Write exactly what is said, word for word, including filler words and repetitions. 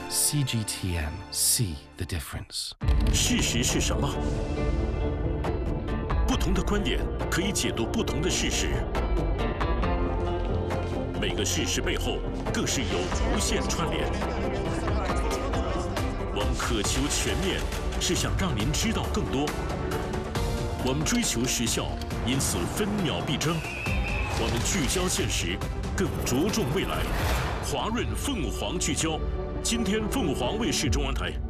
C G T M, see the difference. 事实是什么？不同的观点可以解读不同的事实，每个事实背后更是有无限串联。我们渴求全面，是想让您知道更多。我们追求时效，因此分秒必争。我们聚焦现实，更着重未来。华润凤凰聚焦，今天凤凰卫视中文台。